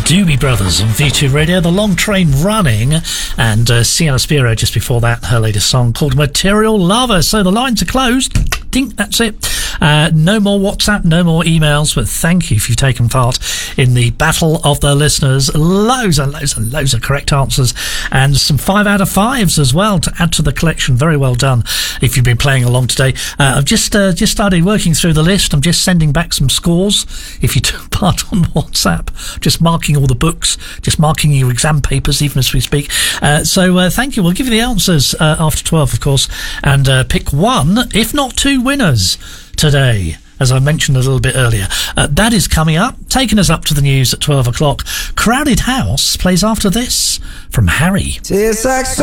Doobie Brothers on V2 Radio, The Long Train Running, and Sienna Spiro just before that, her latest song called Material Lover. So the lines are closed. Ding, that's it. No more WhatsApp, no more emails, but thank you if you've taken part in the battle of the listeners. Loads and loads and loads of correct answers, and some 5 out of 5s as well to add to the collection. Very well done if you've been playing along today. I've just started working through the list. I'm just sending back some scores if you took part on WhatsApp, just marking all the books, just marking your exam papers even as we speak. So thank you. We'll give you the answers after 12, of course, and pick one, if not two, winners today, as I mentioned a little bit earlier. That is coming up, taking us up to the news at 12 o'clock. Crowded House plays after this from Harry.